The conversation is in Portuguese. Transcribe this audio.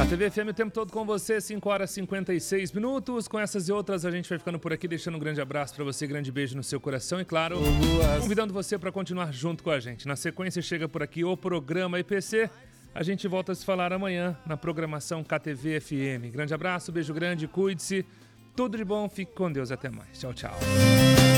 A TV FM o tempo todo com você, 5 horas e 56 minutos. Com essas e outras, a gente vai ficando por aqui, deixando um grande abraço para você, grande beijo no seu coração e, claro, convidando você para continuar junto com a gente. Na sequência, chega por aqui o programa IPC. A gente volta a se falar amanhã na programação KTV FM. Grande abraço, beijo grande, cuide-se. Tudo de bom, fique com Deus. Até mais. Tchau, tchau.